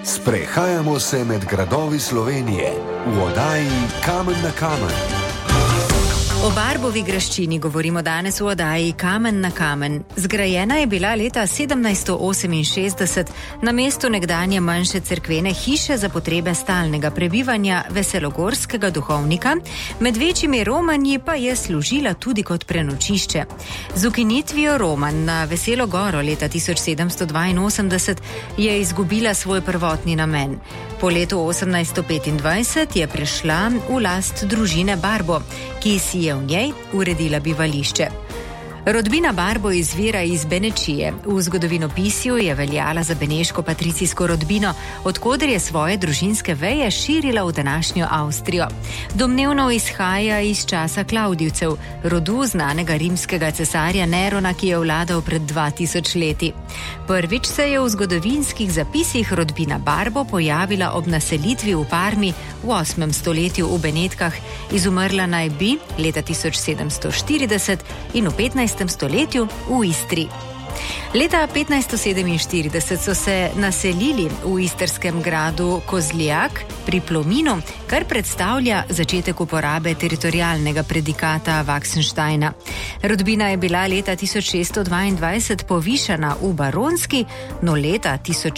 Sprehajamo se med gradovi Slovenije v oddaji Kamen na kamen. O Barbovi graščini govorimo danes v oddaji Kamen na kamen. Zgrajena je bila leta 1768 na mestu nekdanje manjše cerkvene hiše za potrebe stalnega prebivanja veselogorskega duhovnika, med večjimi romanji pa je služila tudi kot prenočišče. Z ukinitvijo Roman na Veselo goro leta 1782 je izgubila svoj prvotni namen. Po letu 1825 je prešla v last družine Barbo, ki si je v njej uredila bivališče. Rodbina Barbo izvira iz Benečije. V zgodovinopisju je veljala za beneško patricijsko rodbino, od koder je svoje družinske veje širila v današnjo Avstrijo. Domnevno izhaja iz časa Klavdijcev, rodu znanega rimskega cesarja Nerona, ki je vladal pred 2000 leti. Prvič se je v zgodovinskih zapisih rodbina Barbo pojavila ob naselitvi v Parmi v 8. stoletju v Benetkah, izumrla naj bi leta 1740 in v 15. stoletju v Istri. Leta 1547 so se naselili v istrskem gradu Kozlijak pri Plominu, kar predstavlja začetek uporabe teritorialnega predikata Vaksensteina. Rodbina je bila leta 1622 povišana v baronski, no leta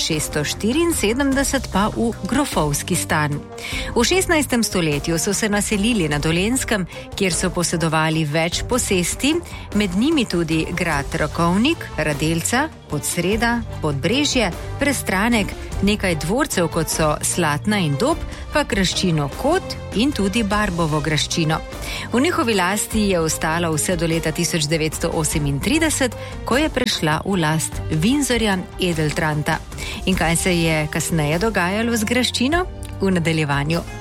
1674 pa v grofovski stan. V 16. stoletju so se naselili na Dolenjskem, kjer so posedovali več posesti, med njimi tudi grad Rakovnik, Radelca, Podsreda, Podbrežje, Prestranek, nekaj dvorcev, kot so Slatna in Dob, pa graščino Kot in tudi Barbovo graščino. V njihovi lasti je ostala vse do leta 1938, ko je prešla v last Vinzorja Edeltranta. In kaj se je kasneje dogajalo z graščino? V nadaljevanju.